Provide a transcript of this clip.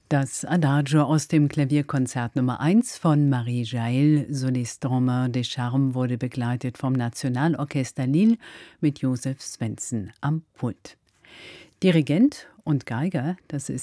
Das Adagio aus dem Klavierkonzert Nummer 1 von Marie Jaël, Soliste Romain Descharmes, wurde begleitet vom Nationalorchester Lille mit Josef Svendsen am Pult. Dirigent und Geiger, das ist